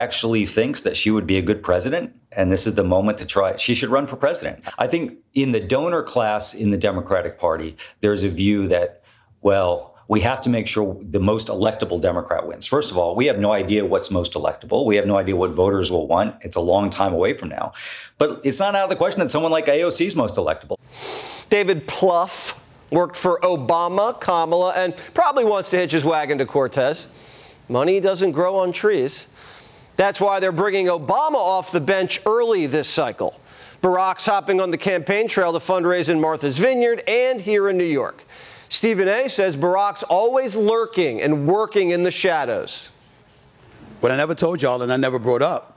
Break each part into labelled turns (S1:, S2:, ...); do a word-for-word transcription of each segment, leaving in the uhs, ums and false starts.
S1: actually thinks that she would be a good president, and this is the moment to try it, she should run for president. I think in the donor class in the Democratic Party, there's a view that, well, we have to make sure the most electable Democrat wins. First of all, we have no idea what's most electable. We have no idea what voters will want. It's a long time away from now. But it's not out of the question that someone like A O C is most electable.
S2: David Plouffe worked for Obama, Kamala, and probably wants to hitch his wagon to Cortez. Money doesn't grow on trees. That's why they're bringing Obama off the bench early this cycle. Barack's hopping on the campaign trail to fundraise in Martha's Vineyard and here in New York. Stephen A. says Barack's always lurking and working in the shadows.
S3: What I never told y'all and I never brought up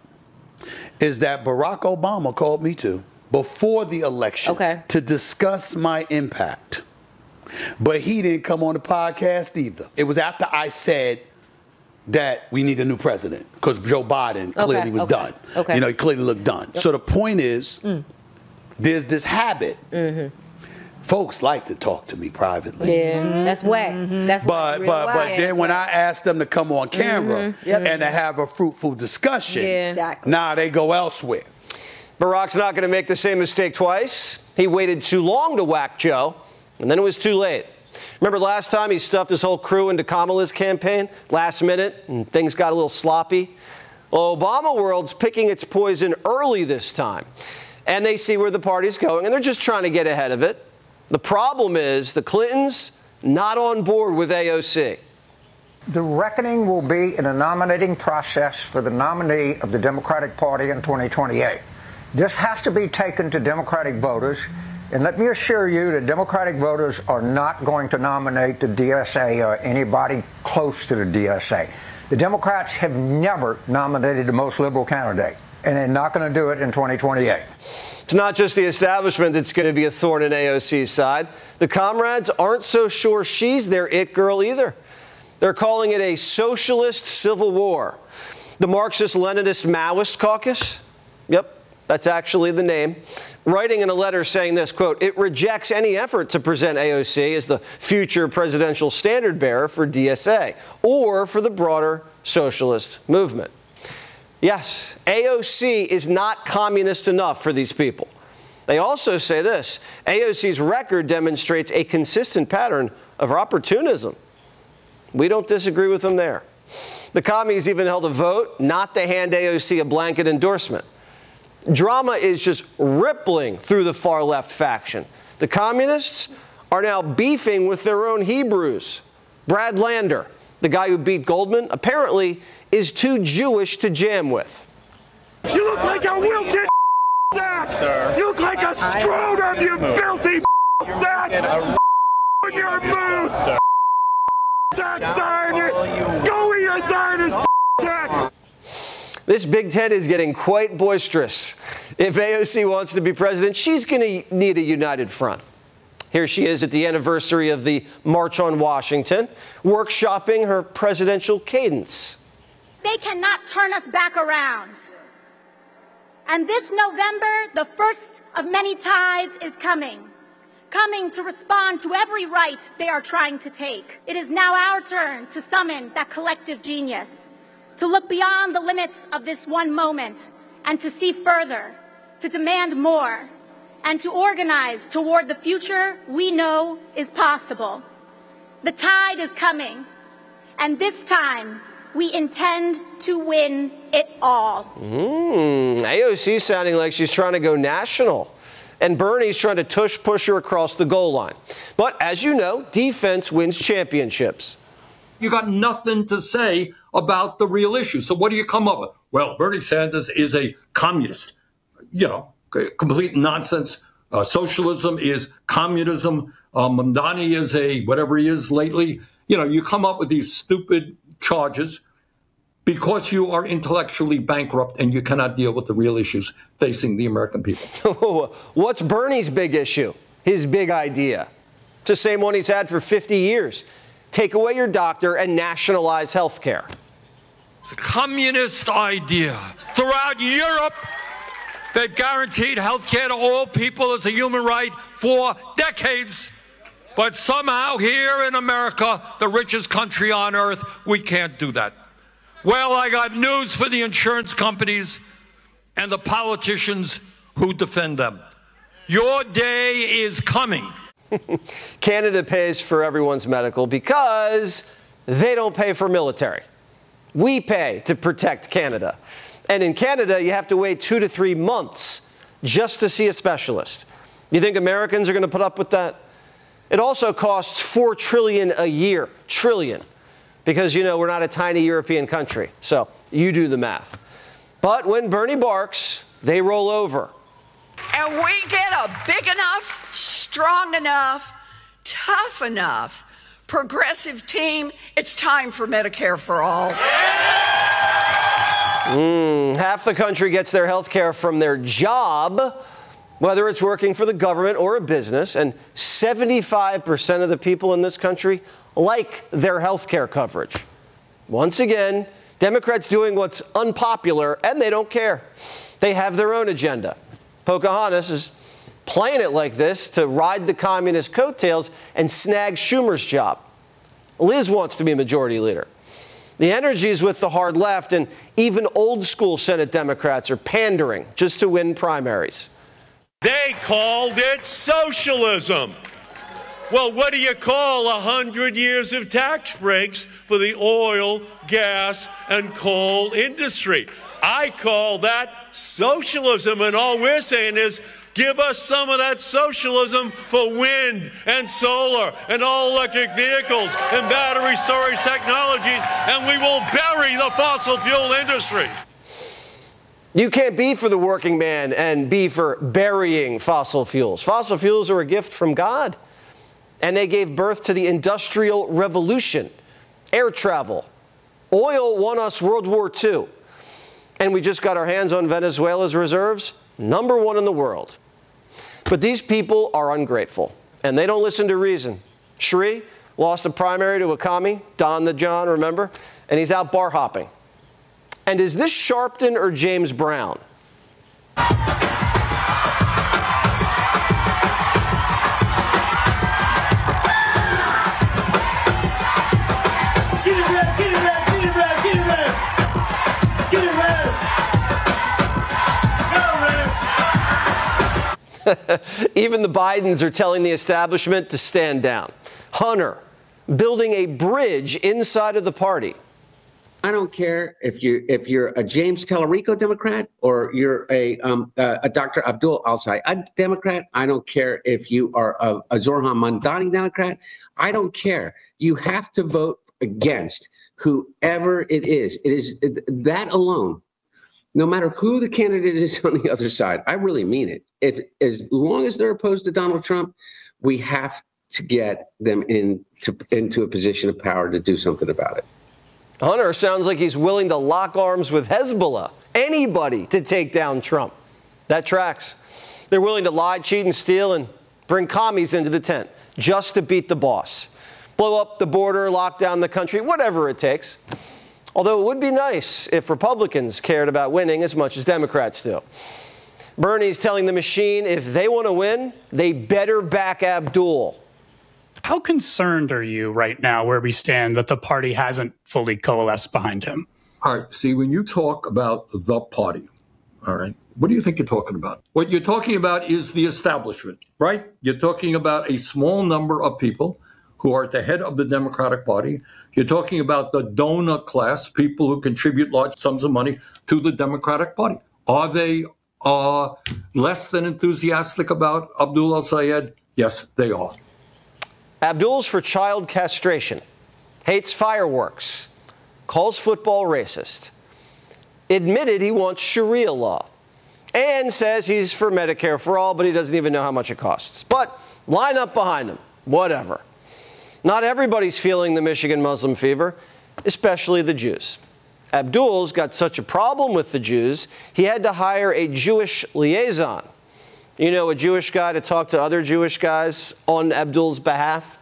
S3: is that Barack Obama called me to before the election
S4: okay.
S3: to discuss my impact. But he didn't come on the podcast either. It was after I said that we need a new president because Joe Biden clearly
S4: okay,
S3: was
S4: okay,
S3: done.
S4: okay.
S3: You know, he clearly looked done.
S4: Yep.
S3: So the point is, mm. there's this habit.
S4: Mm-hmm.
S3: Folks like to talk to me privately.
S4: Yeah, mm-hmm. that's whack. Mm-hmm. That's
S3: but
S4: whack.
S3: but but
S4: yeah,
S3: then when whack. I ask them to come on camera
S4: mm-hmm. yep.
S3: and to have a fruitful discussion,
S4: yeah. exactly.
S3: now they go elsewhere.
S2: Barack's not going to make the same mistake twice. He waited too long to whack Joe, and then it was too late. Remember last time he stuffed his whole crew into Kamala's campaign last minute and things got a little sloppy? Well, Obama world's picking its poison early this time, and they see where the party's going, and they're just trying to get ahead of it. The problem is the Clintons not on board with A O C.
S5: The reckoning will be in the nominating process for the nominee of the Democratic Party in twenty twenty-eight. This has to be taken to Democratic voters. And let me assure you that Democratic voters are not going to nominate the D S A or anybody close to the D S A. The Democrats have never nominated the most liberal candidate, and they're not going to do it in twenty twenty-eight.
S2: It's not just the establishment that's going to be a thorn in A O C's side. The comrades aren't so sure she's their it girl either. They're calling it a socialist civil war. The Marxist-Leninist Maoist Caucus? Yep, that's actually the name. Writing in a letter saying this, quote, it rejects any effort to present A O C as the future presidential standard bearer for D S A or for the broader socialist movement. Yes, A O C is not communist enough for these people. They also say this, A O C's record demonstrates a consistent pattern of opportunism. We don't disagree with them there. The commies even held a vote not to hand A O C a blanket endorsement. Drama is just rippling through the far-left faction. The communists are now beefing with their own Hebrews. Brad Lander, the guy who beat Goldman, apparently is too Jewish to jam with.
S6: You look like a wilted sack! Sir. You look like a scrotum, you filthy sack! In your mood! Sir. Sack Zionist! Go eat a Zionist sack!
S2: This Big Ten is getting quite boisterous. If A O C wants to be president, she's going to need a united front. Here she is at the anniversary of the March on Washington, workshopping her presidential cadence.
S7: They cannot turn us back around. And this November, the first of many tides is coming, coming to respond to every right they are trying to take. It is now our turn to summon that collective genius, to look beyond the limits of this one moment and to see further, to demand more, and to organize toward the future we know is possible. The tide is coming, and this time we intend to win it all.
S2: Mm, A O C sounding like she's trying to go national, and Bernie's trying to tush push her across the goal line. But as you know, defense wins championships.
S8: You got nothing to say about the real issue. So what do you come up with? Well, Bernie Sanders is a communist. You know, complete nonsense. Uh, socialism is communism. Uh, Mamdani is a whatever he is lately. You know, you come up with these stupid charges because you are intellectually bankrupt and you cannot deal with the real issues facing the American people.
S2: What's Bernie's big issue? His big idea? It's the same one he's had for fifty years. Take away your doctor and nationalize health care.
S8: It's a communist idea. Throughout Europe, they've guaranteed health care to all people as a human right for decades. But somehow here in America, the richest country on earth, we can't do that. Well, I got news for the insurance companies and the politicians who defend them. Your day is coming.
S2: Canada pays for everyone's medical because they don't pay for military. We pay to protect Canada. And in Canada, you have to wait two to three months just to see a specialist. You think Americans are going to put up with that? It also costs four trillion dollars a year, trillion, because, you know, we're not a tiny European country. So you do the math. But when Bernie barks, they roll over.
S9: And we get a big enough, strong enough, tough enough, progressive team, it's time for Medicare for all.
S2: Mm, half the country gets their health care from their job, whether it's working for the government or a business, and seventy-five percent of the people in this country like their health care coverage. Once again, Democrats doing what's unpopular, and they don't care. They have their own agenda. Pocahontas is playing it like this to ride the communist coattails and snag Schumer's job. Liz wants to be majority leader. The energy is with the hard left, and even old school Senate Democrats are pandering just to win primaries.
S10: They called it socialism. Well, what do you call a hundred years of tax breaks for the oil, gas, and coal industry? I call that socialism, and all we're saying is give us some of that socialism for wind and solar and all-electric vehicles and battery storage technologies, and we will bury the fossil fuel industry.
S2: You can't be for the working man and be for burying fossil fuels. Fossil fuels are a gift from God, and they gave birth to the Industrial Revolution, air travel. Oil won us World War Two, and we just got our hands on Venezuela's reserves, number one in the world. But these people are ungrateful, and they don't listen to reason. Sri lost a primary to a commie, Don the John, remember? And he's out bar hopping. And is this Sharpton or James Brown? Even the Bidens are telling the establishment to stand down. Hunter building a bridge inside of the party.
S11: I don't care if you if you're a James Tallarico Democrat or you're a um, uh, a Doctor Abdul Al-Sayed Democrat. I don't care if you are a, a Zohran Mamdani Democrat. I don't care. You have to vote against whoever it is. It is it, that alone. No matter who the candidate is on the other side, I really mean it. If as long as they're opposed to Donald Trump, we have to get them into into a position of power to do something about it.
S2: Hunter sounds like he's willing to lock arms with Hezbollah, anybody to take down Trump. That tracks. They're willing to lie, cheat, and steal and bring commies into the tent just to beat the boss. Blow up the border, lock down the country, whatever it takes. Although it would be nice if Republicans cared about winning as much as Democrats do. Bernie's telling the machine if they want to win, they better back Abdul.
S12: How concerned are you right now where we stand that the party hasn't fully coalesced behind him?
S8: All right. See, when you talk about the party, all right, what do you think you're talking about? What you're talking about is the establishment, right? You're talking about a small number of people who are at the head of the Democratic Party. You're talking about the donor class, people who contribute large sums of money to the Democratic Party. Are they uh, less than enthusiastic about Abdul Al-Sayed? Yes, they are.
S2: Abdul's for child castration, hates fireworks, calls football racist, admitted he wants Sharia law, and says he's for Medicare for all, but he doesn't even know how much it costs. But line up behind him, whatever. Not everybody's feeling the Michigan Muslim fever, especially the Jews. Abdul's got such a problem with the Jews, he had to hire a Jewish liaison. You know, a Jewish guy to talk to other Jewish guys on Abdul's behalf.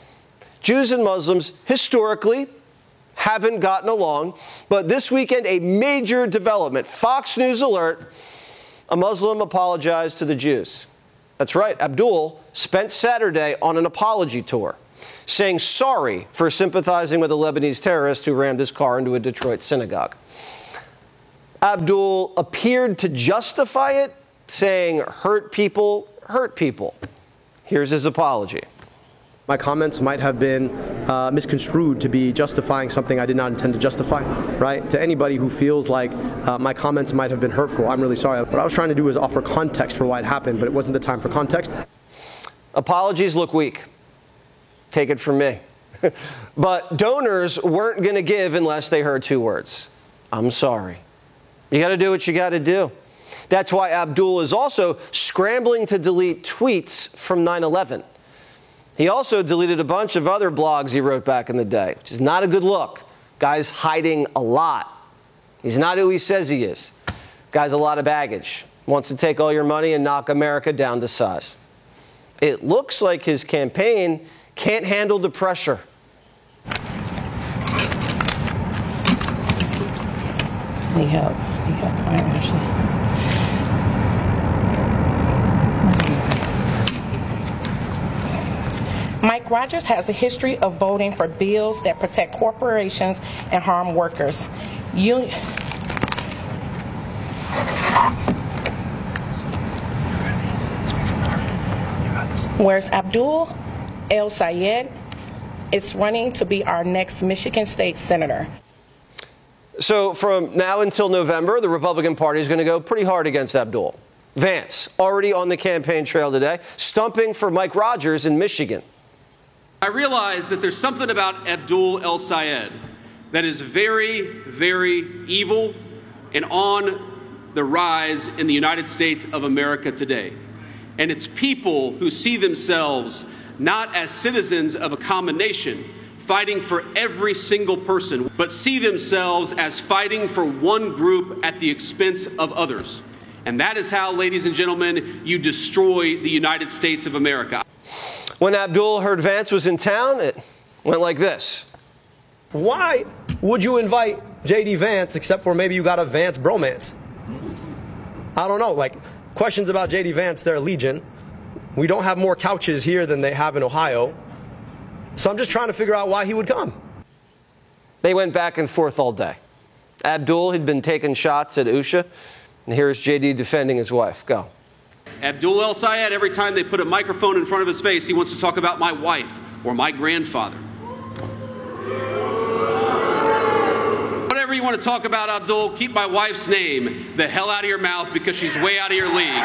S2: Jews and Muslims historically haven't gotten along, but this weekend a major development. Fox News alert, a Muslim apologized to the Jews. That's right, Abdul spent Saturday on an apology tour, saying sorry for sympathizing with a Lebanese terrorist who rammed his car into a Detroit synagogue. Abdul appeared to justify it, saying hurt people hurt people. Here's his apology.
S13: My comments might have been uh, misconstrued to be justifying something I did not intend to justify, right? To anybody who feels like uh, my comments might have been hurtful, I'm really sorry. What I was trying to do is offer context for why it happened, but it wasn't the time for context.
S2: Apologies look weak. Take it from me. But donors weren't going to give unless they heard two words. I'm sorry. You got to do what you got to do. That's why Abdul is also scrambling to delete tweets from nine eleven. He also deleted a bunch of other blogs he wrote back in the day, which is not a good look. Guy's hiding a lot. He's not who he says he is. Guy's a lot of baggage. Wants to take all your money and knock America down to size. It looks like his campaign can't handle the pressure.
S14: Need help. Need help. All right, Ashley. Mike Rogers has a history of voting for bills that protect corporations and harm workers. You, Whereas Abdul El-Sayed is running to be our next Michigan State Senator.
S2: So from now until November, the Republican Party is going to go pretty hard against Abdul. Vance, already on the campaign trail today, stumping for Mike Rogers in Michigan.
S15: I realize that there's something about Abdul El-Sayed that is very, very evil and on the rise in the United States of America today. And it's people who see themselves not as citizens of a common nation, fighting for every single person, but see themselves as fighting for one group at the expense of others. And that is how, ladies and gentlemen, you destroy the United States of America.
S2: When Abdul heard Vance was in town, it went like this.
S13: Why would you invite J D Vance except for maybe you got a Vance bromance? I don't know. Like, questions about J D Vance, they're legion. We don't have more couches here than they have in Ohio. So I'm just trying to figure out why he would come.
S2: They went back and forth all day. Abdul had been taking shots at Usha, and here's J D defending his wife. Go.
S15: Abdul El-Sayed, every time they put a microphone in front of his face, he wants to talk about my wife or my grandfather. Whatever you want to talk about, Abdul, keep my wife's name the hell out of your mouth because she's way out of your league.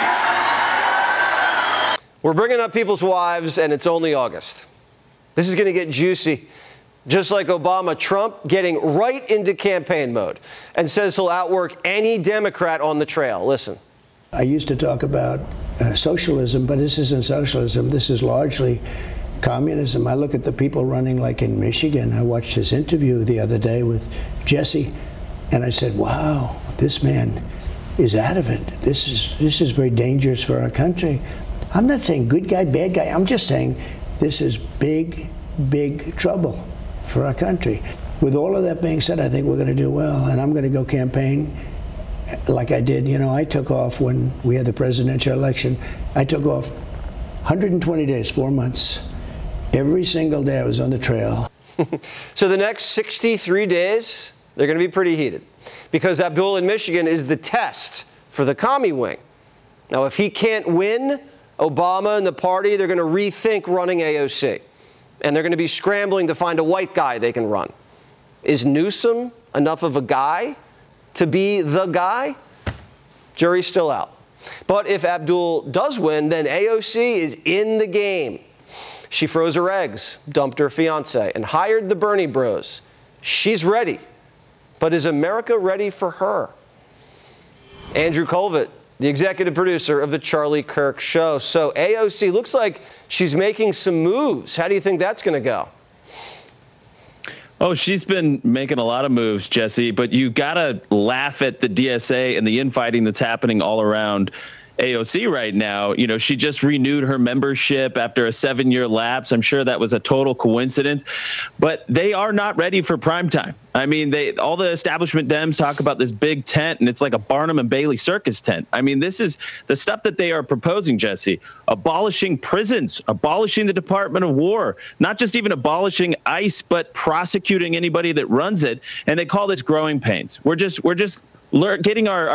S2: We're bringing up people's wives, and it's only August. This is going to get juicy. Just like Obama, Trump getting right into campaign mode and says he'll outwork any Democrat on the trail. Listen.
S16: I used to talk about uh, socialism, but this isn't socialism. This is largely communism. I look at the people running like in Michigan. I watched his interview the other day with Jesse, and I said, wow, this man is out of it. This is, this is very dangerous for our country. I'm not saying good guy, bad guy. I'm just saying this is big, big trouble for our country. With all of that being said, I think we're going to do well, and I'm going to go campaign like I did. You know, I took off when we had the presidential election. I took off one hundred twenty days, four months. Every single day I was on the trail.
S2: So the next sixty-three days, they're going to be pretty heated because Abdul in Michigan is the test for the commie wing. Now, if he can't win, Obama and the party, they're going to rethink running A O C. And they're going to be scrambling to find a white guy they can run. Is Newsom enough of a guy to be the guy? Jury's still out. But if Abdul does win, then A O C is in the game. She froze her eggs, dumped her fiance, and hired the Bernie bros. She's ready. But is America ready for her? Andrew Colvett, the executive producer of The Charlie Kirk Show. So A O C looks like she's making some moves. How do you think that's going to go?
S17: Oh, she's been making a lot of moves, Jesse, but you got to laugh at the D S A and the infighting that's happening all around. A O C right now. You know, she just renewed her membership after a seven-year lapse. I'm sure that was a total coincidence, but they are not ready for prime time. I mean, they all the establishment Dems talk about this big tent, and it's like a Barnum and Bailey circus tent. I mean, this is the stuff that they are proposing, Jesse. Abolishing prisons, abolishing the Department of War, not just even abolishing ICE, but prosecuting anybody that runs it. And they call this growing pains. We're just we're just learn, getting our